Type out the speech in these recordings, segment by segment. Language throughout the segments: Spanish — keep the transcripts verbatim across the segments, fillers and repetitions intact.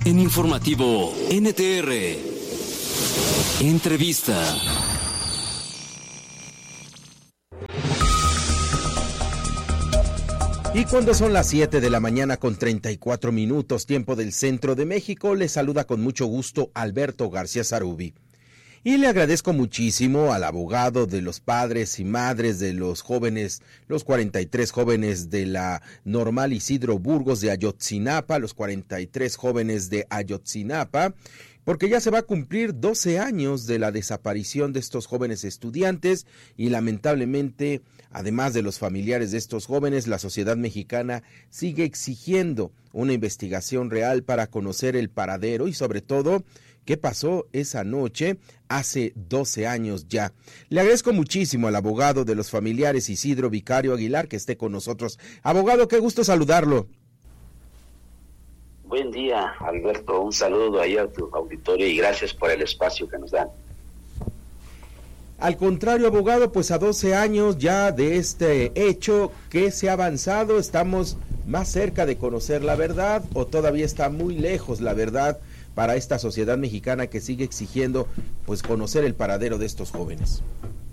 En Informativo N T R. Entrevista. Y cuando son las siete de la mañana con treinta y cuatro minutos, tiempo del centro de México, le saluda con mucho gusto Alberto García Zarubi. Y le agradezco muchísimo al abogado de los padres y madres de los jóvenes, los cuarenta y tres jóvenes de la Normal Isidro Burgos de Ayotzinapa, los cuarenta y tres jóvenes de Ayotzinapa, porque ya se va a cumplir doce años de la desaparición de estos jóvenes estudiantes y lamentablemente, además de los familiares de estos jóvenes, la sociedad mexicana sigue exigiendo una investigación real para conocer el paradero y sobre todo qué pasó esa noche hace doce años ya. Le agradezco muchísimo al abogado de los familiares Isidro Vicario Aguilar que esté con nosotros. Abogado, qué gusto saludarlo. Buen día, Alberto, un saludo ahí a tu auditorio y gracias por el espacio que nos dan. Al contrario, abogado, pues a doce años ya de este hecho, ¿qué se ha avanzado? ¿Estamos más cerca de conocer la verdad o todavía está muy lejos la verdad para esta sociedad mexicana que sigue exigiendo pues conocer el paradero de estos jóvenes?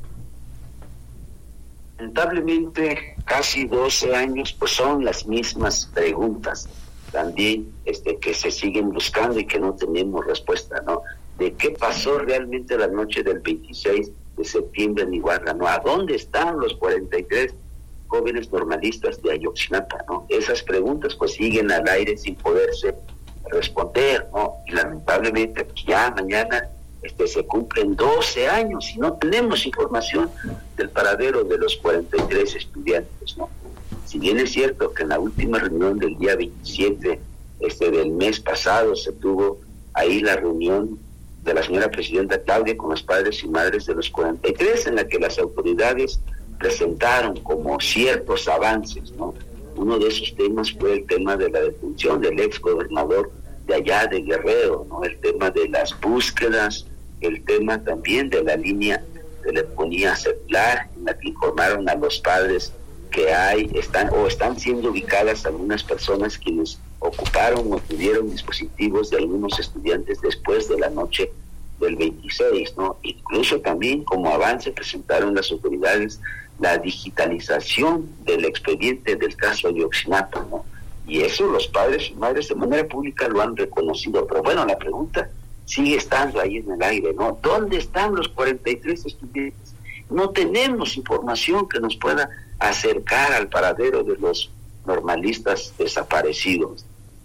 Lamentablemente, casi doce años, pues son las mismas preguntas también este, que se siguen buscando y que no tenemos respuesta, ¿no? De qué pasó realmente la noche del veintiséis de septiembre en Iguala, ¿no? ¿A dónde están los cuarenta y tres jóvenes normalistas de Ayotzinapa, ¿no? Esas preguntas pues siguen al aire sin poderse responder, ¿no? Y lamentablemente pues ya mañana este, se cumplen doce años y no tenemos información del paradero de los cuarenta y tres estudiantes, ¿no? Si bien es cierto que en la última reunión del día veintisiete este, del mes pasado se tuvo ahí la reunión de la señora presidenta Claudia con los padres y madres de los cuarenta y tres, en la que las autoridades presentaron como ciertos avances, ¿no? Uno de esos temas fue el tema de la detención del ex gobernador de allá de Guerrero, ¿no? El tema de las búsquedas, el tema también de la línea de telefonía celular, en la que informaron a los padres que hay, están o están siendo ubicadas algunas personas quienes ocuparon o tuvieron dispositivos de algunos estudiantes después de la noche del veintiséis, ¿no? Incluso también como avance presentaron las autoridades la digitalización del expediente del caso Ayotzinapa, ¿no? Y eso los padres y madres de manera pública lo han reconocido, pero bueno, la pregunta sigue estando ahí en el aire, ¿no? ¿Dónde están los cuarenta y tres estudiantes? No tenemos información que nos pueda acercar al paradero de los normalistas desaparecidos.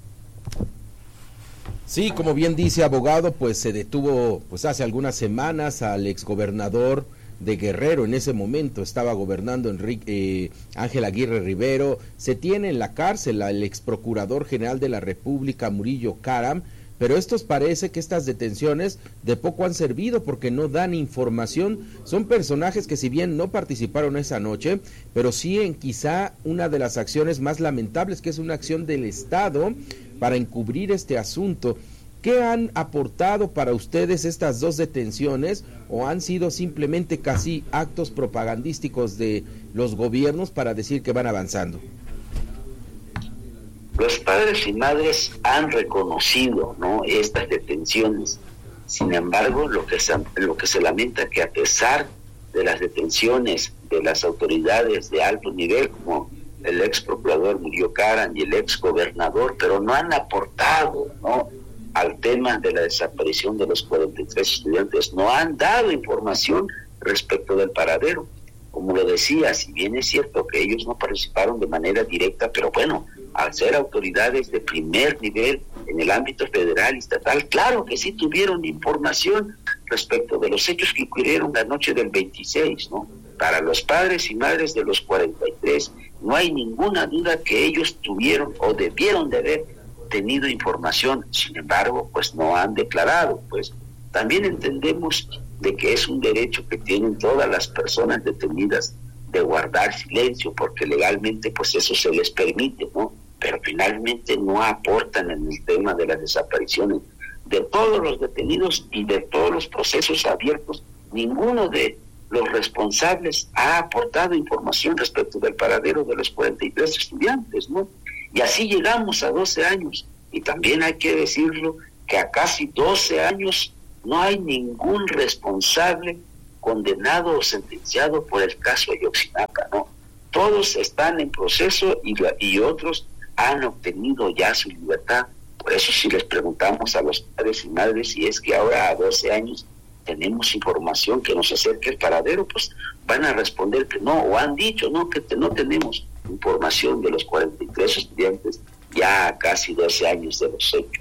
Sí, como bien dice abogado, pues se detuvo pues hace algunas semanas al exgobernador de Guerrero. En ese momento estaba gobernando Enrique eh, Ángel Aguirre Rivero. Se tiene en la cárcel al exprocurador general de la República, Murillo Karam, pero estos parece que estas detenciones de poco han servido porque no dan información. Son personajes que si bien no participaron esa noche, pero sí en quizá una de las acciones más lamentables, que es una acción del Estado para encubrir este asunto. ¿Qué han aportado para ustedes estas dos detenciones o han sido simplemente casi actos propagandísticos de los gobiernos para decir que van avanzando? Los padres y madres han reconocido, ¿no?, estas detenciones. Sin embargo, lo que se, lo que se lamenta que a pesar de las detenciones de las autoridades de alto nivel, como el ex procurador Murillo Karam y el ex gobernador, pero no han aportado, ¿no?, al tema de la desaparición de los cuarenta y tres estudiantes, no han dado información respecto del paradero. Como lo decía, si bien es cierto que ellos no participaron de manera directa, pero bueno, al ser autoridades de primer nivel en el ámbito federal y estatal, claro que sí tuvieron información respecto de los hechos que ocurrieron la noche del veintiséis, ¿no? Para los padres y madres de los cuarenta y tres, no hay ninguna duda que ellos tuvieron o debieron de haber tenido información. Sin embargo, pues no han declarado. Pues también entendemos de que es un derecho que tienen todas las personas detenidas de guardar silencio, porque legalmente pues eso se les permite, ¿no? Pero finalmente no aportan en el tema de las desapariciones de todos los detenidos y de todos los procesos abiertos. Ninguno de los responsables ha aportado información respecto del paradero de los cuarenta y tres estudiantes, ¿no? Y así llegamos a doce años Y también hay que decirlo que a casi doce años no hay ningún responsable condenado o sentenciado por el caso Ayotzinapa, ¿no? Todos están en proceso y, y otros han obtenido ya su libertad. Por eso si les preguntamos a los padres y madres si es que ahora a doce años tenemos información que nos acerque al paradero, pues van a responder que no, o han dicho no, que te, no tenemos información de los cuarenta y tres estudiantes ya a casi doce años de los hechos.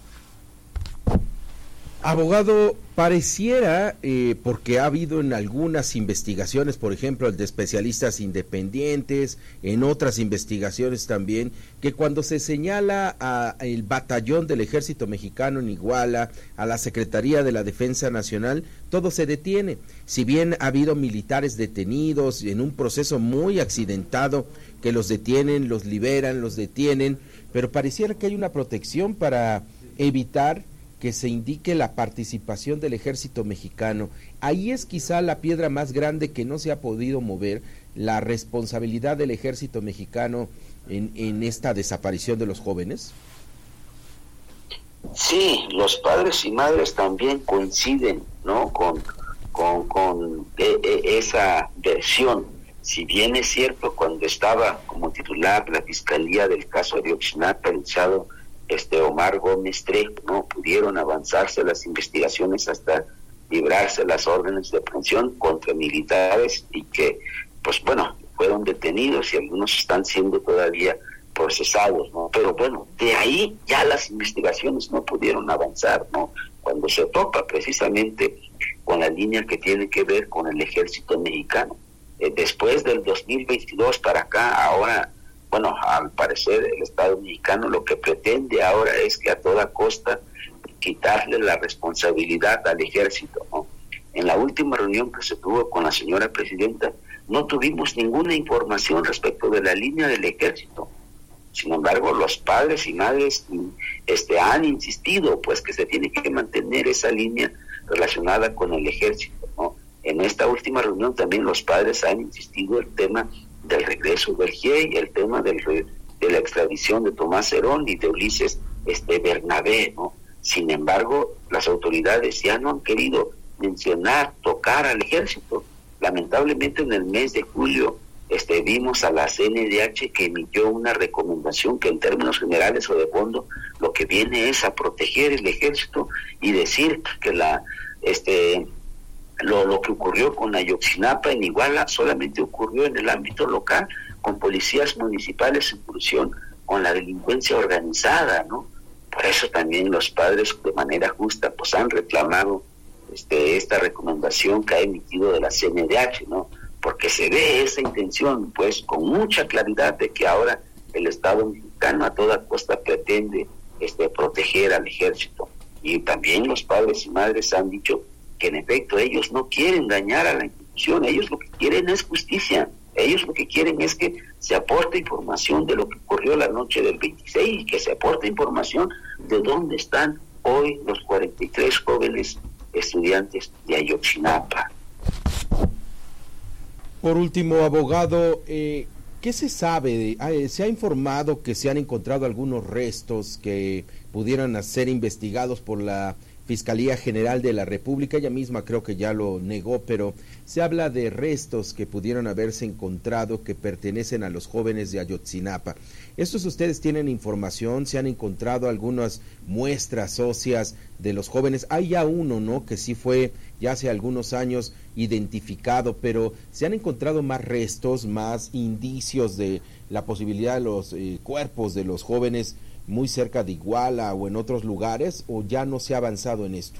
Abogado, pareciera, eh, porque ha habido en algunas investigaciones, por ejemplo, el de especialistas independientes, en otras investigaciones también, que cuando se señala al batallón del Ejército Mexicano en Iguala, a la Secretaría de la Defensa Nacional, todo se detiene. Si bien ha habido militares detenidos en un proceso muy accidentado, que los detienen, los liberan, los detienen, pero pareciera que hay una protección para evitar que se indique la participación del Ejército Mexicano. Ahí es quizá la piedra más grande que no se ha podido mover, la responsabilidad del Ejército Mexicano en, en esta desaparición de los jóvenes. Sí, los padres y madres también coinciden, ¿no? Con, con, con e, e, esa versión. Si bien es cierto, cuando estaba como titular la Fiscalía del caso Ayotzinapa, el licenciado este Omar Gómez Trejo, no pudieron avanzarse las investigaciones hasta librarse las órdenes de aprehensión contra militares y que, pues bueno, fueron detenidos y algunos están siendo todavía procesados, ¿no? Pero bueno, de ahí ya las investigaciones no pudieron avanzar, ¿no? Cuando se topa precisamente con la línea que tiene que ver con el Ejército Mexicano. Eh, después del dos mil veintidós para acá, ahora, bueno, al parecer el Estado mexicano lo que pretende ahora es que a toda costa quitarle la responsabilidad al ejército, ¿no? En la última reunión que se tuvo con la señora presidenta, no tuvimos ninguna información respecto de la línea del ejército. Sin embargo, los padres y madres este, han insistido pues que se tiene que mantener esa línea relacionada con el ejército, ¿no? En esta última reunión también los padres han insistido el tema del regreso del G I E Y, el tema del, de la extradición de Tomás Herón y de Ulises este, Bernabé, ¿no? Sin embargo, las autoridades ya no han querido mencionar, tocar al ejército. Lamentablemente en el mes de julio este, vimos a la C N D H que emitió una recomendación que en términos generales o de fondo lo que viene es a proteger el ejército y decir que la este Lo, lo que ocurrió con Ayotzinapa en Iguala solamente ocurrió en el ámbito local, con policías municipales en función con la delincuencia organizada, ¿no? Por eso también los padres de manera justa pues han reclamado este, esta recomendación que ha emitido de la C N D H, ¿no? Porque se ve esa intención pues con mucha claridad de que ahora el Estado mexicano a toda costa pretende este, proteger al ejército. Y también los padres y madres han dicho que en efecto ellos no quieren dañar a la institución, ellos lo que quieren es justicia, ellos lo que quieren es que se aporte información de lo que ocurrió la noche del veintiséis, que se aporte información de dónde están hoy los cuarenta y tres jóvenes estudiantes de Ayotzinapa. Por último, abogado, eh, ¿qué se sabe? De, ¿se ha informado que se han encontrado algunos restos que pudieran ser investigados por la Fiscalía General de la República? Ella misma creo que ya lo negó, pero se habla de restos que pudieron haberse encontrado que pertenecen a los jóvenes de Ayotzinapa. ¿Estos ustedes tienen información? ¿Se han encontrado algunas muestras óseas de los jóvenes? Hay ya uno, ¿no?, que sí fue ya hace algunos años identificado, pero ¿se han encontrado más restos, más indicios de la posibilidad de los eh, cuerpos de los jóvenes muy cerca de Iguala o en otros lugares, o ya no se ha avanzado en esto?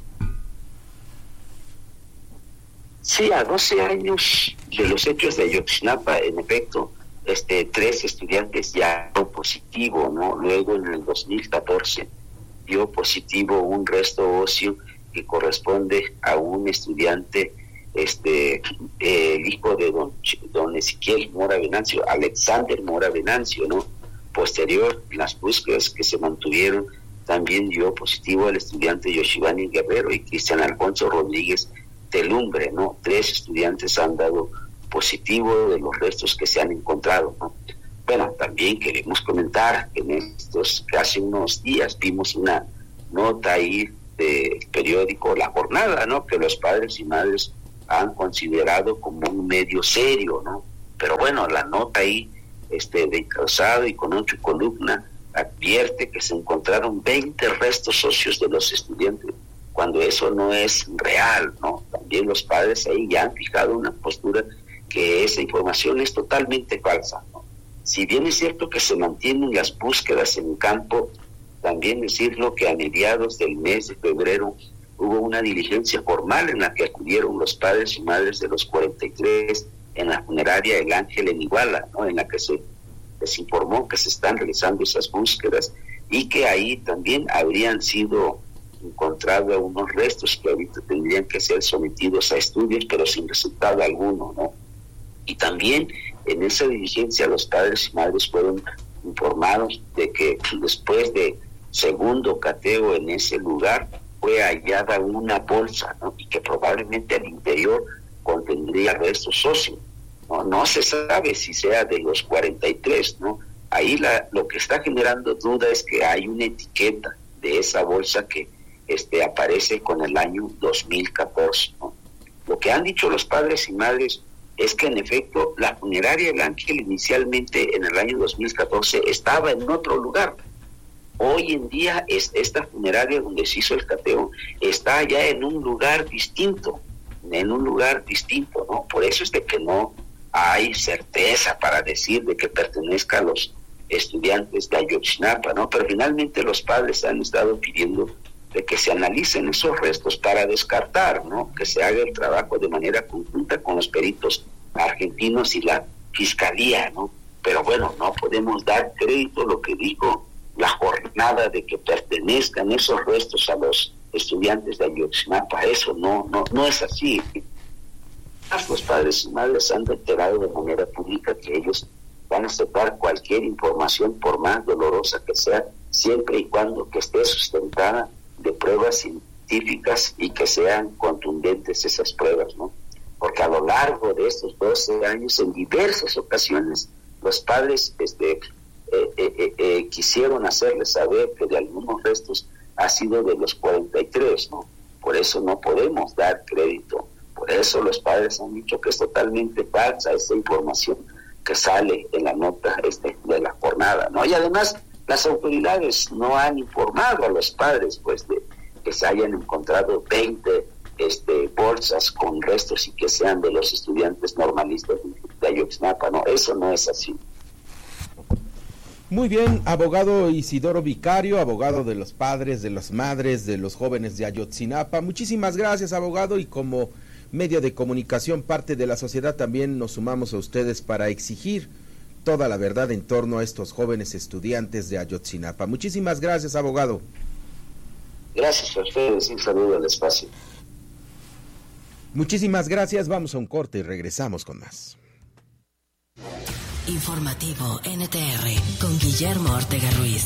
Sí, a doce años de los hechos de Ayotzinapa, en efecto, este, tres estudiantes ya dio positivo, ¿no? Luego en el dos mil catorce dio positivo un resto óseo que corresponde a un estudiante, este, eh, el hijo de don, don Ezequiel Mora Venancio, Alexander Mora Venancio, ¿no? Posterior, las búsquedas que se mantuvieron, también dio positivo al estudiante Yoshivani Guerrero y Cristian Alfonso Rodríguez Telumbre, ¿no? Tres estudiantes han dado positivo de los restos que se han encontrado, ¿no? Bueno, también queremos comentar que en estos casi unos días vimos una nota ahí del periódico La Jornada, ¿no? Que los padres y madres han considerado como un medio serio, ¿no? Pero bueno, la nota ahí, este, de encabezado y con ocho columnas, advierte que se encontraron veinte restos óseos de los estudiantes, cuando eso no es real, ¿no? También los padres ahí ya han fijado una postura que esa información es totalmente falsa, ¿no? Si bien es cierto que se mantienen las búsquedas en campo, también decirlo que a mediados del mes de febrero hubo una diligencia formal en la que acudieron los padres y madres de los cuarenta y tres en la funeraria El Ángel en Iguala, ¿no? En la que se les informó que se están realizando esas búsquedas y que ahí también habrían sido encontrados unos restos que ahorita tendrían que ser sometidos a estudios, pero sin resultado alguno, ¿no? Y también en esa diligencia los padres y madres fueron informados de que después de segundo cateo en ese lugar fue hallada una bolsa, ¿no? Y que probablemente al interior contendría restos óseos, ¿no? No se sabe si sea de los cuarenta y tres, ¿no? Ahí la, lo que está generando duda es que hay una etiqueta de esa bolsa que este, aparece con el año dos mil catorce, ¿no? Lo que han dicho los padres y madres es que en efecto la funeraria El Ángel inicialmente en el año dos mil catorce estaba en otro lugar. Hoy en día es esta funeraria donde se hizo el cateo está ya en un lugar distinto, en un lugar distinto, ¿no? Por eso es de que no hay certeza para decir de que pertenezca a los estudiantes de Ayotzinapa, ¿no? Pero finalmente los padres han estado pidiendo de que se analicen esos restos para descartar, ¿no? Que se haga el trabajo de manera conjunta con los peritos argentinos y la fiscalía, ¿no? Pero bueno, no podemos dar crédito a lo que dijo La Jornada de que pertenezcan esos restos a los estudiantes de Ayotzinapa. Eso no, no, no es así. Los padres y madres han reiterado de manera pública que ellos van a aceptar cualquier información, por más dolorosa que sea, siempre y cuando que esté sustentada de pruebas científicas y que sean contundentes esas pruebas, ¿no? Porque a lo largo de estos doce años, en diversas ocasiones, los padres este, eh, eh, eh, quisieron hacerles saber que de algunos restos ha sido de los cuarenta y tres, ¿no? Por eso no podemos dar crédito. Por eso los padres han dicho que es totalmente falsa esa información que sale en la nota este, de La Jornada, ¿no? Y además las autoridades no han informado a los padres pues de que se hayan encontrado veinte este, bolsas con restos y que sean de los estudiantes normalistas de Ayotzinapa, ¿no? Eso no es así. Muy bien, abogado Isidoro Vicario, abogado de los padres, de las madres, de los jóvenes de Ayotzinapa. Muchísimas gracias, abogado, y como medio de comunicación, parte de la sociedad, también nos sumamos a ustedes para exigir toda la verdad en torno a estos jóvenes estudiantes de Ayotzinapa. Muchísimas gracias, abogado. Gracias a ustedes, un saludo al espacio. Muchísimas gracias, vamos a un corte y regresamos con más. Informativo N T R con Guillermo Ortega Ruiz.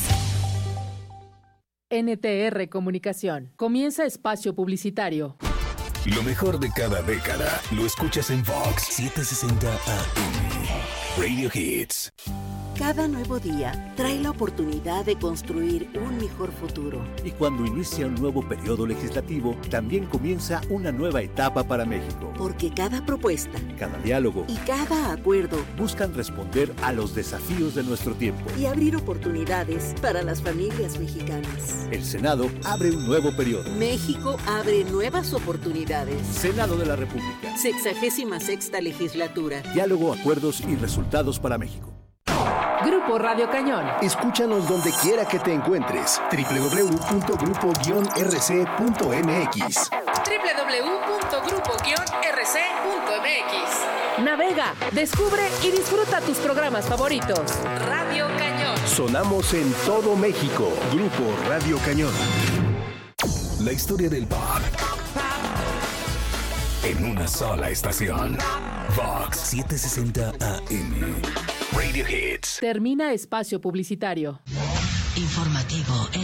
N T R Comunicación. Comienza espacio publicitario. Lo mejor de cada década lo escuchas en Vox setecientos sesenta A M. Radio Hits. Cada nuevo día trae la oportunidad de construir un mejor futuro. Y cuando inicia un nuevo periodo legislativo, también comienza una nueva etapa para México. Porque cada propuesta, cada diálogo y cada acuerdo buscan responder a los desafíos de nuestro tiempo y abrir oportunidades para las familias mexicanas. El Senado abre un nuevo periodo. México abre nuevas oportunidades. Senado de la República. Sexagésima sexta legislatura. Diálogo, acuerdos y resultados para México. Grupo Radio Cañón. Escúchanos donde quiera que te encuentres. doble u doble u doble u punto grupo guion r c punto m x. doble u doble u doble u punto grupo guion r c punto m x. Navega, descubre y disfruta tus programas favoritos. Radio Cañón. Sonamos en todo México. Grupo Radio Cañón. La historia del pop en una sola estación. Vox setecientos sesenta A M. Radio Hits. Termina espacio publicitario. Informativo